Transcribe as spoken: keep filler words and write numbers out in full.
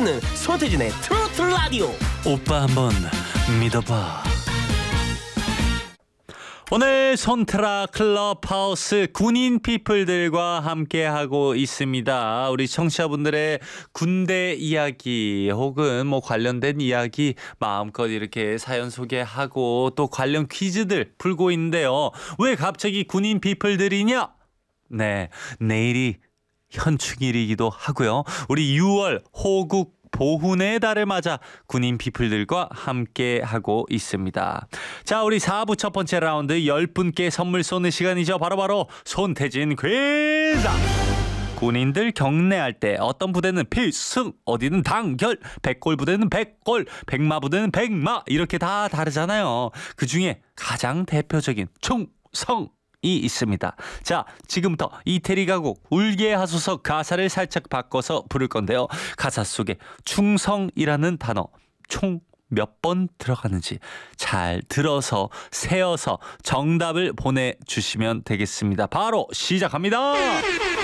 듣는 손태진의 트로트 라디오. 오빠 한번 믿어봐. 오늘 손트라 클럽하우스 군인 피플들과 함께하고 있습니다. 우리 청취자분들의 군대 이야기 혹은 뭐 관련된 이야기 마음껏 이렇게 사연 소개하고 또 관련 퀴즈들 풀고 있는데요. 왜 갑자기 군인 피플들이냐? 네, 내일이 현충일이기도 하고요. 우리 유월 호국 보훈의 달을 맞아 군인 피플들과 함께 하고 있습니다. 자, 우리 사 부 첫 번째 라운드 열 분께 선물 쏘는 시간이죠. 바로바로 손태진 퀴즈. 군인들 경례할 때 어떤 부대는 필승, 어디는 단결, 백골 부대는 백골, 백마 부대는 백마 이렇게 다 다르잖아요. 그중에 가장 대표적인 충성 이 있습니다. 자, 지금부터 이태리 가곡 울게 하소서 가사를 살짝 바꿔서 부를 건데요. 가사 속에 충성이라는 단어 총 몇 번 들어가는지 잘 들어서 세어서 정답을 보내주시면 되겠습니다. 바로 시작합니다.